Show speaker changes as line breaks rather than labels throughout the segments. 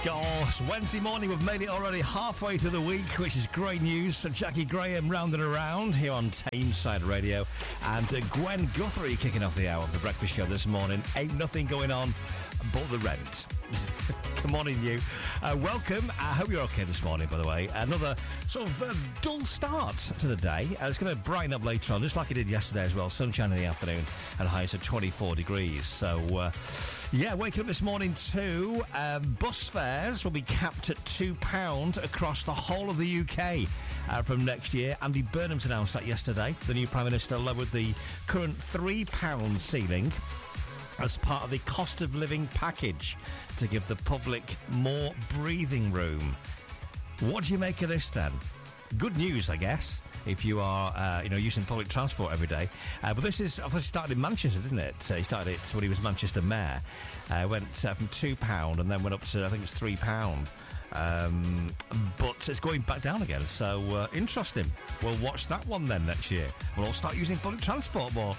Oh, it's Wednesday morning. We've made it already halfway through the week, which is great news. So Jackie Graham round and around here on Tameside Radio. And Gwen Guthrie kicking off the hour of the breakfast show this morning. Ain't nothing going on but the rent. Good morning, you. Welcome. I hope you're okay this morning, by the way. Another sort of dull start to the day. It's going to brighten up later on, just like it did yesterday as well. Sunshine in the afternoon and highs of 24 degrees. So, waking up this morning too. Bus fares will be capped at £2 across the whole of the UK from next year. Andy Burnham's announced that yesterday. The new Prime Minister lowered the current £3 ceiling as part of the cost of living package to give the public more breathing room. What do you make of this then? Good news, I guess, if you are using public transport every day. But this is obviously started in Manchester, didn't it? He started it when he was Manchester Mayor. Went from £2 and then went up to, I think it's £3. But it's going back down again, so interesting. We'll watch that one then next year. We'll all start using public transport more.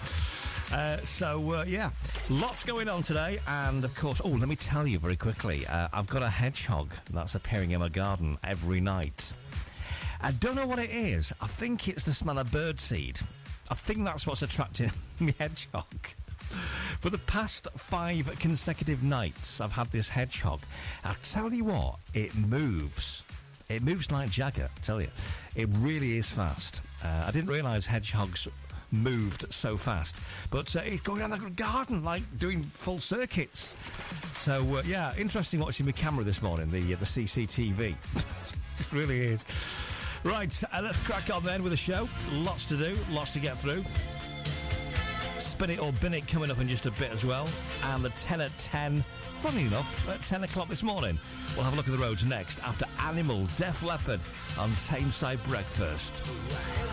Lots going on today, and of course, let me tell you very quickly, I've got a hedgehog that's appearing in my garden every night. I don't know what it is. I think it's the smell of birdseed. I think that's what's attracting me hedgehog. For the past 5 consecutive nights, I've had this hedgehog. I'll tell you what, it moves. It moves like Jagger, I tell you. It really is fast. I didn't realise hedgehogs moved so fast. But it's going around the garden, like doing full circuits. So, interesting watching my camera this morning, the CCTV. It really is. Right, let's crack on then with the show. Lots to do, lots to get through. Spin It or Bin It coming up in just a bit as well. And the 10 at 10, funny enough, at 10 o'clock this morning. We'll have a look at the roads next after Animal, Def Leppard on Tameside Breakfast.